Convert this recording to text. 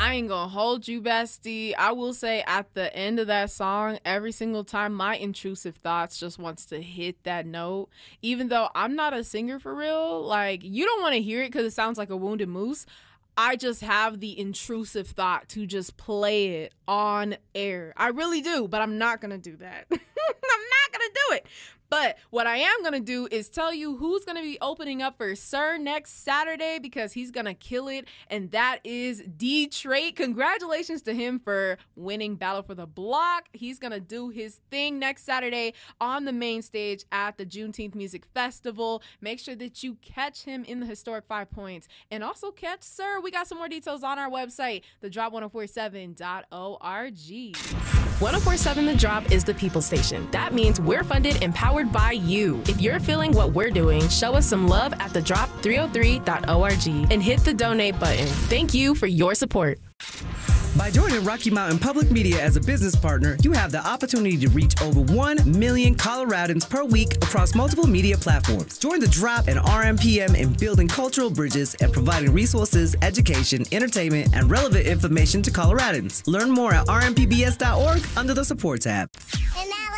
I ain't gonna hold you, bestie. I will say at the end of that song, every single time my intrusive thoughts just wants to hit that note. Even though I'm not a singer for real, like, you don't want to hear it because it sounds like a wounded moose. I just have the intrusive thought to just play it on air. I really do, but I'm not gonna do that. I'm not gonna do it. But what I am going to do is tell you who's going to be opening up for Sir next Saturday, because he's going to kill it, and that is D-Trait. Congratulations to him for winning Battle for the Block. He's going to do his thing next Saturday on the main stage at the Juneteenth Music Festival. Make sure that you catch him in the historic 5 Points, and also catch Sir. We got some more details on our website, thedrop1047.org. 1047 The Drop is the people station. That means we're funded and powered by you. If you're feeling what we're doing, show us some love at thedrop303.org and hit the donate button. Thank you for your support. By joining Rocky Mountain Public Media as a business partner, you have the opportunity to reach over 1 million Coloradans per week across multiple media platforms. Join the Drop and RMPM in building cultural bridges and providing resources, education, entertainment, and relevant information to Coloradans. Learn more at rmpbs.org under the support tab. And